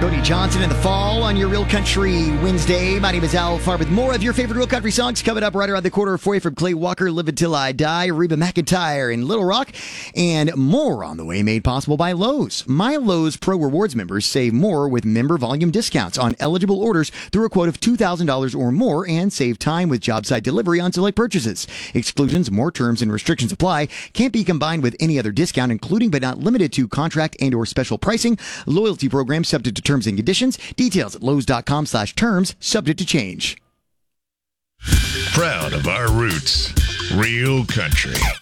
Cody Johnson in the fall on your Real Country Wednesday. My name is Al Farr with more of your favorite Real Country songs coming up right around the corner for you from Clay Walker, Live Until I Die, Reba McEntire in Little Rock, and more on the way made possible by Lowe's. My Lowe's Pro Rewards members save more with member volume discounts on eligible orders through a quote of $2,000 or more and save time with job site delivery on select purchases. Exclusions, more terms, and restrictions apply. Can't be combined with any other discount, including but not limited to contract and or special pricing. Loyalty program subject to terms and conditions. Details at Lowe's.com/terms, subject to change. Proud of our roots. Real Country.